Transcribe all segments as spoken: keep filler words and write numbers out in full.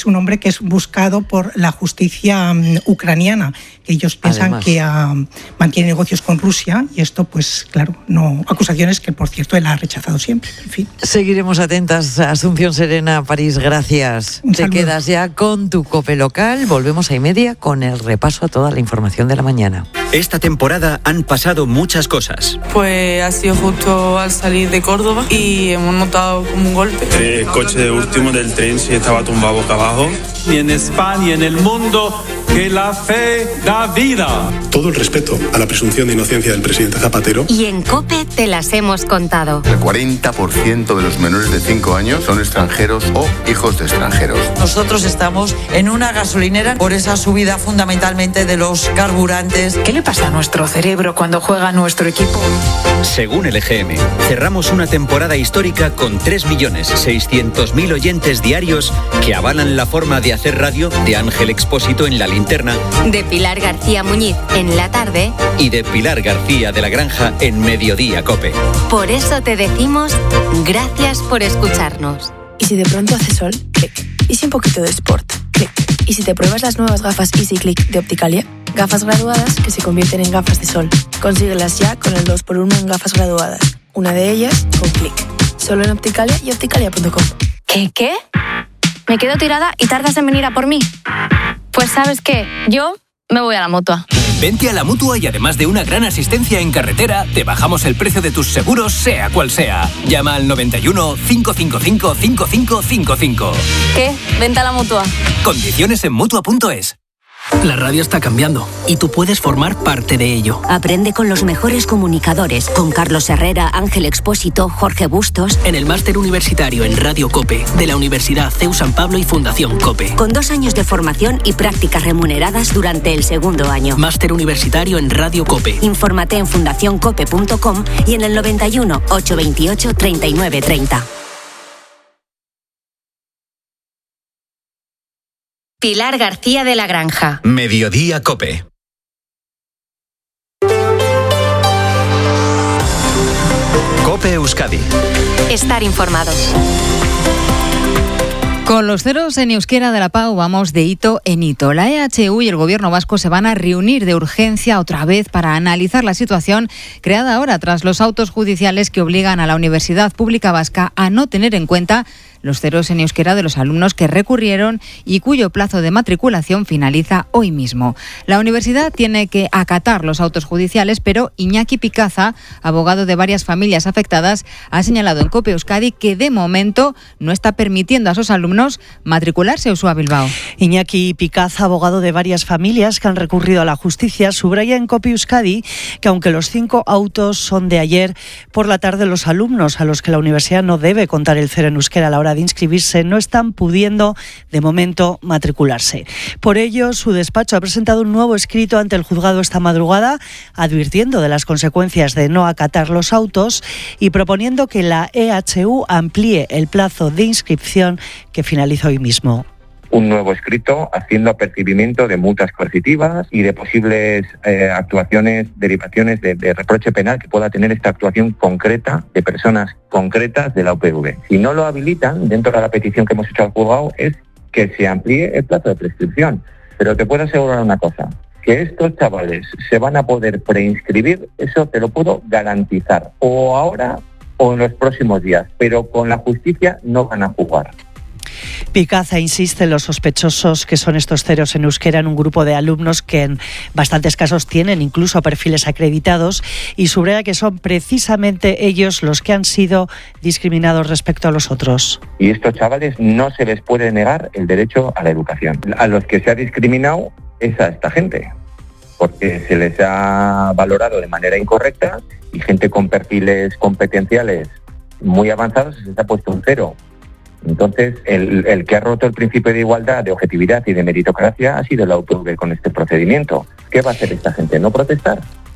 es un hombre que es buscado por la justicia um, ucraniana. Ellos piensan Además. que uh, mantiene negocios con Rusia y esto, pues claro, no acusaciones que, por cierto, él ha rechazado siempre. En fin. Seguiremos atentas. Asunción Serena, París, gracias. Un Te saludo. quedas ya con tu COPE local. Volvemos a y media con el repaso a toda la información de la mañana. Esta temporada han pasado muchas cosas. Pues ha sido justo al salir de Córdoba y hemos notado como un golpe. El coche último del tren sí estaba tumbado boca abajo. Y en España y en el mundo, que la fe da vida. Todo el respeto a la presunción de inocencia del presidente Zapatero. Y en COPE te las hemos contado. El cuarenta por ciento de los menores de cinco años son extranjeros o hijos de extranjeros. Nosotros estamos en una gasolinera por esa subida fundamentalmente de los carburantes. ¿Qué le pasa a nuestro cerebro cuando juega nuestro equipo? Según el E G M, cerramos una temporada histórica con tres millones seiscientos mil oyentes diarios que avalan la forma de hacer radio de Ángel Expósito en La Linterna, de Pilar García Muñiz en La Tarde y de Pilar García de la Granja en Mediodía COPE. Por eso te decimos gracias por escucharnos. ¿Y si de pronto hace sol? Clic. ¿Y si un poquito de sport? Clic. ¿Y si te pruebas las nuevas gafas Easy Click de Opticalia? Gafas graduadas que se convierten en gafas de sol. Consíguelas ya con el dos por uno en gafas graduadas. Una de ellas con Clic. Solo en Opticalia y opticalia punto com. ¿Qué, qué? Me quedo tirada y tardas en venir a por mí. Pues ¿sabes qué? Yo me voy a la Mutua. Vente a la Mutua y además de una gran asistencia en carretera, te bajamos el precio de tus seguros, sea cual sea. Llama al noventa y uno, cinco cinco cinco, cinco cinco cinco cinco. ¿Qué? Vente a la Mutua. Condiciones en Mutua punto es. La radio está cambiando y tú puedes formar parte de ello. Aprende con los mejores comunicadores, con Carlos Herrera, Ángel Expósito, Jorge Bustos. En el máster universitario en Radio COPE de la Universidad C E U San Pablo y Fundación COPE. Con dos años de formación y prácticas remuneradas durante el segundo año. Máster universitario en Radio COPE. Infórmate en fundación cope punto com y en el noventa y uno, ochocientos veintiocho, treinta y nueve treinta. Pilar García de la Granja. Mediodía COPE. COPE Euskadi. Estar informados. Con los ceros en euskera de la Pau vamos de hito en hito. La E H U y el Gobierno vasco se van a reunir de urgencia otra vez para analizar la situación creada ahora tras los autos judiciales que obligan a la Universidad Pública Vasca a no tener en cuenta los ceros en euskera de los alumnos que recurrieron y cuyo plazo de matriculación finaliza hoy mismo. La universidad tiene que acatar los autos judiciales, pero Iñaki Picaza, abogado de varias familias afectadas, ha señalado en COPE Euskadi que de momento no está permitiendo a sus alumnos matricularse a Usua Bilbao. Iñaki Picaza, abogado de varias familias que han recurrido a la justicia, subraya en COPE Euskadi que aunque los cinco autos son de ayer por la tarde, los alumnos a los que la universidad no debe contar el cero en euskera a la hora de inscribirse no están pudiendo de momento matricularse. Por ello, su despacho ha presentado un nuevo escrito ante el juzgado esta madrugada advirtiendo de las consecuencias de no acatar los autos y proponiendo que la E H U amplíe el plazo de inscripción que finaliza hoy mismo. Un nuevo escrito haciendo apercibimiento de multas coercitivas y de posibles eh, actuaciones, derivaciones de, de reproche penal que pueda tener esta actuación concreta de personas concretas de la U P V. Si no lo habilitan, dentro de la petición que hemos hecho al juzgado, es que se amplíe el plazo de prescripción. Pero te puedo asegurar una cosa, que estos chavales se van a poder preinscribir, eso te lo puedo garantizar, o ahora o en los próximos días, pero con la justicia no van a jugar. Picaza insiste en los sospechosos que son estos ceros en euskera en un grupo de alumnos que en bastantes casos tienen incluso perfiles acreditados y subraya que son precisamente ellos los que han sido discriminados respecto a los otros. Y estos chavales no se les puede negar el derecho a la educación. A los que se ha discriminado es a esta gente, porque se les ha valorado de manera incorrecta y gente con perfiles competenciales muy avanzados se les ha puesto un cero. Entonces, el, el que ha roto el principio de igualdad, de objetividad y de meritocracia ha sido la U P V con este procedimiento. ¿Qué va a hacer esta gente? ¿No protestar?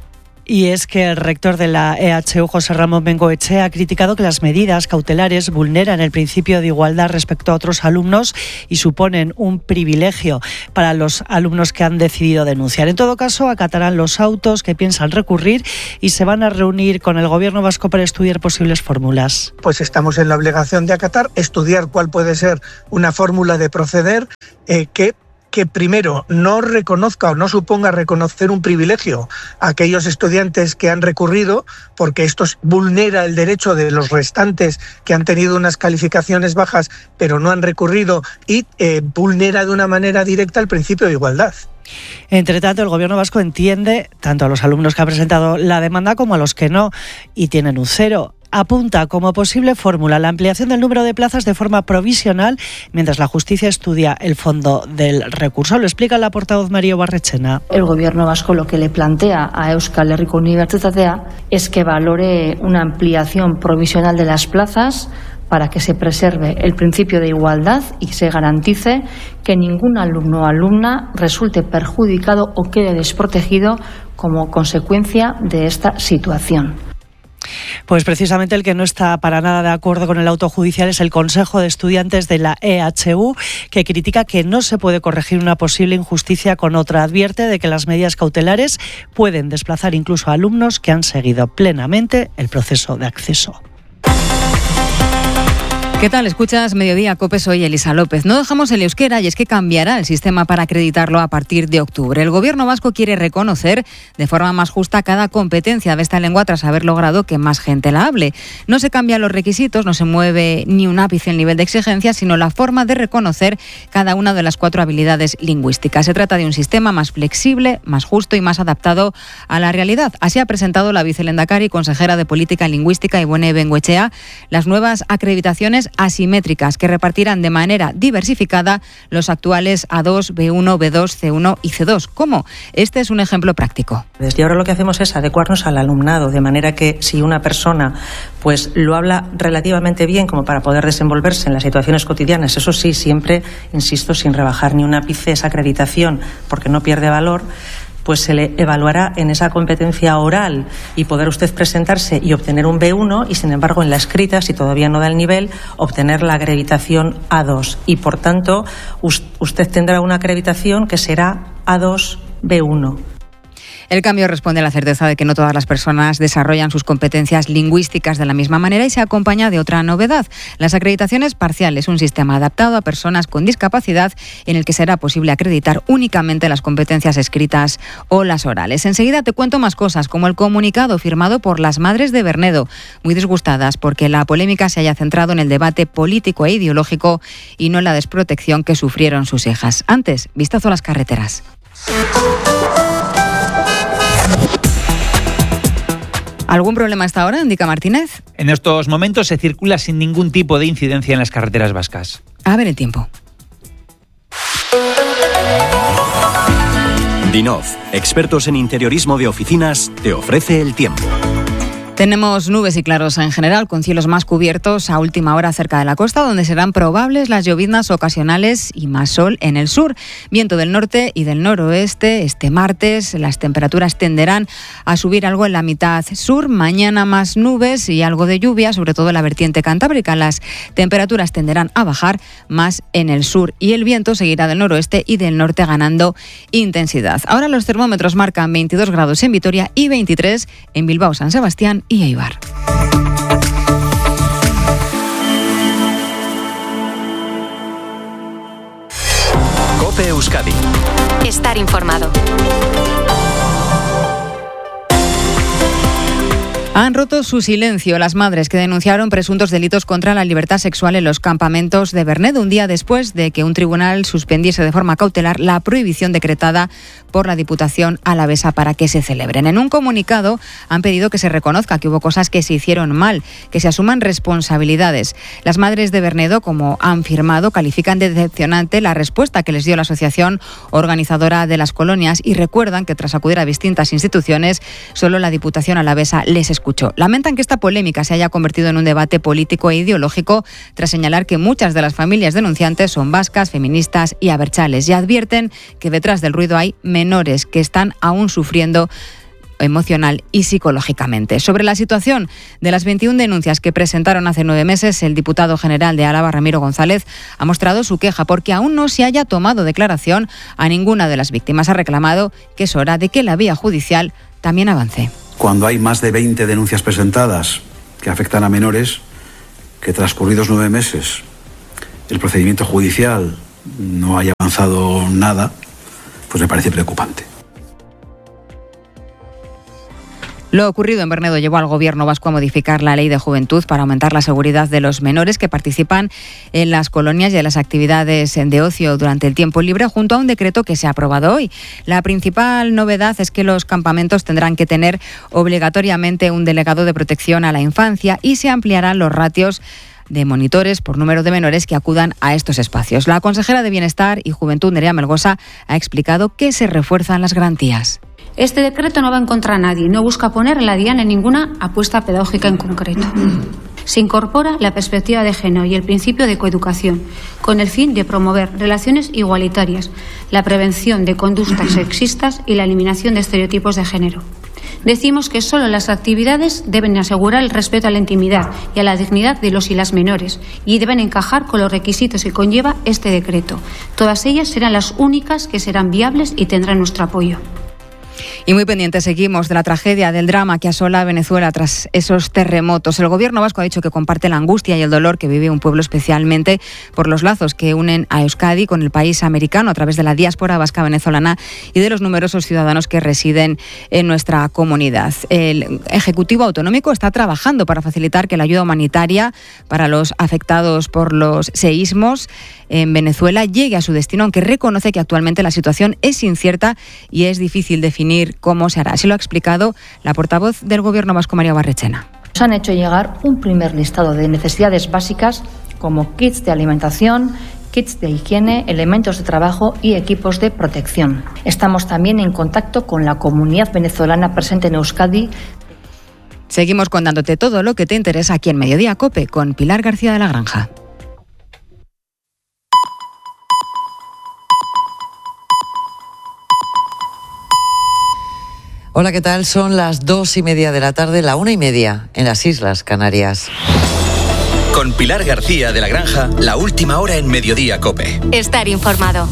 Y es que el rector de la E H U, José Ramón Bengoechea, ha criticado que las medidas cautelares vulneran el principio de igualdad respecto a otros alumnos y suponen un privilegio para los alumnos que han decidido denunciar. En todo caso, acatarán los autos que piensan recurrir y se van a reunir con el Gobierno vasco para estudiar posibles fórmulas. Pues estamos en la obligación de acatar, estudiar cuál puede ser una fórmula de proceder eh, que que primero no reconozca o no suponga reconocer un privilegio a aquellos estudiantes que han recurrido, porque esto vulnera el derecho de los restantes que han tenido unas calificaciones bajas pero no han recurrido, y eh, vulnera de una manera directa el principio de igualdad. Entre tanto, el Gobierno vasco entiende tanto a los alumnos que han presentado la demanda como a los que no y tienen un cero. Apunta como posible fórmula la ampliación del número de plazas de forma provisional mientras la justicia estudia el fondo del recurso. Lo explica la portavoz María Barrechena. El Gobierno vasco lo que le plantea a Euskal Herriko Unibertsitatea es que valore una ampliación provisional de las plazas para que se preserve el principio de igualdad y se garantice que ningún alumno o alumna resulte perjudicado o quede desprotegido como consecuencia de esta situación. Pues precisamente el que no está para nada de acuerdo con el auto judicial es el Consejo de Estudiantes de la E H U, que critica que no se puede corregir una posible injusticia con otra. Advierte de que las medidas cautelares pueden desplazar incluso a alumnos que han seguido plenamente el proceso de acceso. ¿Qué tal? Escuchas Mediodía Cope, soy Elisa López. No dejamos el euskera y es que cambiará el sistema para acreditarlo a partir de octubre. El Gobierno vasco quiere reconocer de forma más justa cada competencia de esta lengua tras haber logrado que más gente la hable. No se cambian los requisitos, no se mueve ni un ápice el nivel de exigencia, sino la forma de reconocer cada una de las cuatro habilidades lingüísticas. Se trata de un sistema más flexible, más justo y más adaptado a la realidad. Así ha presentado la vicelehendakari y consejera de Política Lingüística, Ibone Bengoechea, las nuevas acreditaciones asimétricas que repartirán de manera diversificada los actuales A dos, B uno, B dos, C uno y C dos. ¿Cómo? Este es un ejemplo práctico. Desde ahora lo que hacemos es adecuarnos al alumnado, de manera que si una persona pues lo habla relativamente bien como para poder desenvolverse en las situaciones cotidianas, eso sí, siempre, insisto, sin rebajar ni un ápice esa acreditación, porque no pierde valor, pues se le evaluará en esa competencia oral y poder usted presentarse y obtener un B uno y, sin embargo, en la escrita, si todavía no da el nivel, obtener la acreditación A dos. Y, por tanto, usted tendrá una acreditación que será A dos B uno. El cambio responde a la certeza de que no todas las personas desarrollan sus competencias lingüísticas de la misma manera y se acompaña de otra novedad. Las acreditaciones parciales, un sistema adaptado a personas con discapacidad en el que será posible acreditar únicamente las competencias escritas o las orales. Enseguida te cuento más cosas, como el comunicado firmado por las madres de Bernedo, muy disgustadas porque la polémica se haya centrado en el debate político e ideológico y no en la desprotección que sufrieron sus hijas. Antes, vistazo a las carreteras. ¿Algún problema hasta ahora, indica Martínez? En estos momentos se circula sin ningún tipo de incidencia en las carreteras vascas. A ver el tiempo. Dinov, expertos en interiorismo de oficinas, te ofrece el tiempo. Tenemos nubes y claros en general, con cielos más cubiertos a última hora cerca de la costa, donde serán probables las lloviznas ocasionales y más sol en el sur. Viento del norte y del noroeste. Este martes las temperaturas tenderán a subir algo en la mitad sur. Mañana más nubes y algo de lluvia, sobre todo en la vertiente cantábrica. Las temperaturas tenderán a bajar más en el sur y el viento seguirá del noroeste y del norte ganando intensidad. Ahora los termómetros marcan veintidós grados en Vitoria y veintitrés en Bilbao, San Sebastián y Eibar. COPE Euskadi. Estar informado. Han roto su silencio las madres que denunciaron presuntos delitos contra la libertad sexual en los campamentos de Bernedo, un día después de que un tribunal suspendiese de forma cautelar la prohibición decretada por la Diputación alavesa para que se celebren. En un comunicado han pedido que se reconozca que hubo cosas que se hicieron mal, que se asuman responsabilidades. Las madres de Bernedo, como han firmado, califican de decepcionante la respuesta que les dio la asociación organizadora de las colonias y recuerdan que tras acudir a distintas instituciones, solo la Diputación alavesa les escuchó. Lamentan que esta polémica se haya convertido en un debate político e ideológico tras señalar que muchas de las familias denunciantes son vascas, feministas y abertzales, y advierten que detrás del ruido hay menores que están aún sufriendo emocional y psicológicamente. Sobre la situación de las veintiuna denuncias que presentaron hace nueve meses, el diputado general de Álava, Ramiro González, ha mostrado su queja porque aún no se haya tomado declaración a ninguna de las víctimas. Ha reclamado que es hora de que la vía judicial también avance. Cuando hay más de veinte denuncias presentadas que afectan a menores, que transcurridos nueve meses el procedimiento judicial no haya avanzado nada, pues me parece preocupante. Lo ocurrido en Bernedo llevó al Gobierno vasco a modificar la Ley de Juventud para aumentar la seguridad de los menores que participan en las colonias y en las actividades de ocio durante el tiempo libre, junto a un decreto que se ha aprobado hoy. La principal novedad es que los campamentos tendrán que tener obligatoriamente un delegado de protección a la infancia y se ampliarán los ratios de monitores por número de menores que acudan a estos espacios. La consejera de Bienestar y Juventud, Nerea Melgosa, ha explicado que se refuerzan las garantías. Este decreto no va en contra a nadie, no busca poner la diana en ninguna apuesta pedagógica en concreto. Se incorpora la perspectiva de género y el principio de coeducación, con el fin de promover relaciones igualitarias, la prevención de conductas sexistas y la eliminación de estereotipos de género. Decimos que solo las actividades deben asegurar el respeto a la intimidad y a la dignidad de los y las menores y deben encajar con los requisitos que conlleva este decreto. Todas ellas serán las únicas que serán viables y tendrán nuestro apoyo. Y muy pendientes seguimos de la tragedia, del drama que asola a Venezuela tras esos terremotos. El Gobierno vasco ha dicho que comparte la angustia y el dolor que vive un pueblo, especialmente por los lazos que unen a Euskadi con el país americano a través de la diáspora vasca venezolana y de los numerosos ciudadanos que residen en nuestra comunidad. El Ejecutivo Autonómico está trabajando para facilitar que la ayuda humanitaria para los afectados por los seísmos en Venezuela llegue a su destino, aunque reconoce que actualmente la situación es incierta y es difícil definir cómo se hará. Así lo ha explicado la portavoz del Gobierno vasco, María Barrechena. Nos han hecho llegar un primer listado de necesidades básicas como kits de alimentación, kits de higiene, elementos de trabajo y equipos de protección. Estamos también en contacto con la comunidad venezolana presente en Euskadi. Seguimos contándote todo lo que te interesa aquí en Mediodía COPE con Pilar García de la Granja. Hola, ¿qué tal? Son las dos y media de la tarde, la una y media en las Islas Canarias. Con Pilar García de la Granja, la última hora en Mediodía COPE. Estar informado.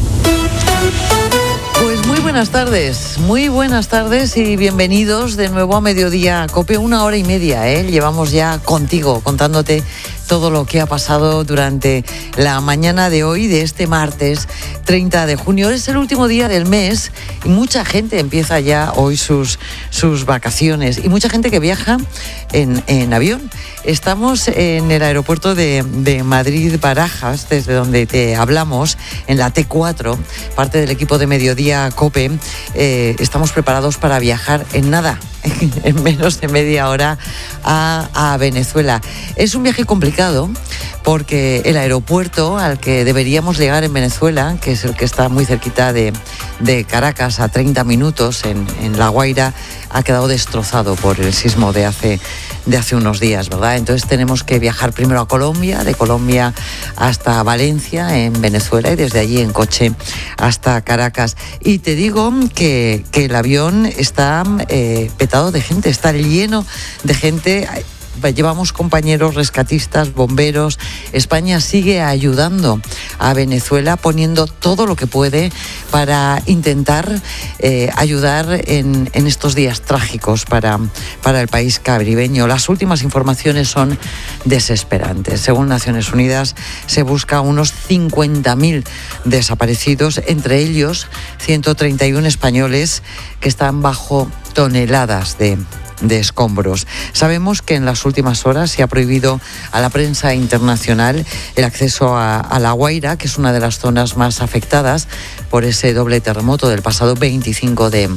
Pues muy buenas tardes, muy buenas tardes y bienvenidos de nuevo a Mediodía COPE. Una hora y media, ¿eh? Llevamos ya contigo contándote todo lo que ha pasado durante la mañana de hoy, de este martes treinta de junio. Es el último día del mes y mucha gente empieza ya hoy sus, sus vacaciones y mucha gente que viaja en, en avión. Estamos en el aeropuerto de, de Madrid-Barajas, desde donde te hablamos, en la T cuatro, parte del equipo de Mediodía COPE. Eh, estamos preparados para viajar en nada, en menos de media hora a, a Venezuela. Es un viaje complicado porque el aeropuerto al que deberíamos llegar en Venezuela, que es el que está muy cerquita de, de Caracas, a treinta minutos en, en La Guaira, ha quedado destrozado por el sismo de hace, de hace unos días, ¿verdad? Entonces tenemos que viajar primero a Colombia, de Colombia hasta Valencia, en Venezuela, y desde allí en coche hasta Caracas. Y te digo que, que el avión está eh, petado de gente, está lleno de gente. Llevamos compañeros rescatistas, bomberos. España sigue ayudando a Venezuela, poniendo todo lo que puede para intentar eh, ayudar en, en estos días trágicos para, para el país caribeño. Las últimas informaciones son desesperantes. Según Naciones Unidas, se busca unos cincuenta mil desaparecidos, entre ellos ciento treinta y uno españoles que están bajo toneladas de de escombros. Sabemos que en las últimas horas se ha prohibido a la prensa internacional el acceso a, a La Guaira, que es una de las zonas más afectadas por ese doble terremoto del pasado veinticinco de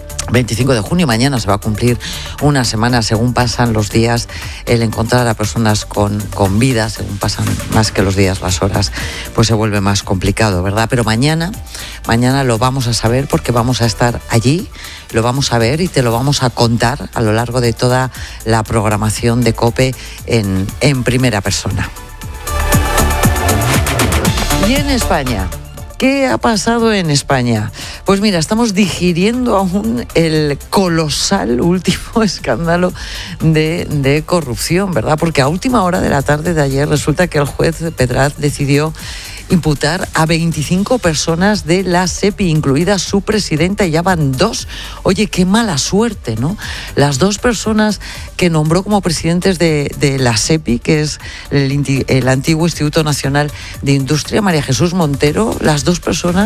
junio. Mañana se va a cumplir una semana, según pasan los días, el encontrar a personas con, con vida, según pasan más que los días, las horas, pues se vuelve más complicado, ¿verdad? Pero mañana, mañana lo vamos a saber porque vamos a estar allí, lo vamos a ver y te lo vamos a contar a lo largo de toda la programación de COPE en, en primera persona. Y en España, ¿qué ha pasado en España? Pues mira, estamos digiriendo aún el colosal último escándalo de, de corrupción, ¿verdad? Porque a última hora de la tarde de ayer resulta que el juez Pedraz decidió imputar a veinticinco personas de la SEPI, incluida su presidenta, y ya van dos. Oye, qué mala suerte, ¿no? Las dos personas que nombró como presidentes de, de la SEPI, que es el, el antiguo Instituto Nacional de Industria, María Jesús Montero, las dos personas